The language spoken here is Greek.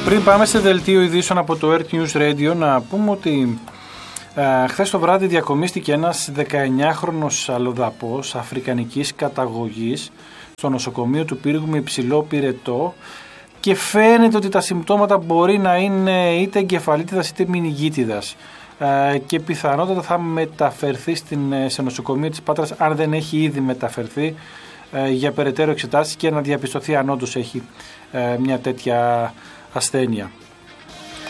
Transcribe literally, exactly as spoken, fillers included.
Πριν πάμε σε δελτίο ειδήσεων από το Earth News Radio, να πούμε ότι ε, χθες το βράδυ διακομίστηκε ένας δεκαεννιάχρονος αλλοδαπός αφρικανικής καταγωγής στο νοσοκομείο του Πύργου με υψηλό πυρετό και φαίνεται ότι τα συμπτώματα μπορεί να είναι είτε εγκεφαλίτιδας είτε μηνυγίτιδας ε, και πιθανότατα θα μεταφερθεί στην, σε νοσοκομείο της Πάτρας, αν δεν έχει ήδη μεταφερθεί, ε, για περαιτέρω εξετάσεις και να διαπιστωθεί αν όντως έχει ε, μια τέτοια ασθένεια.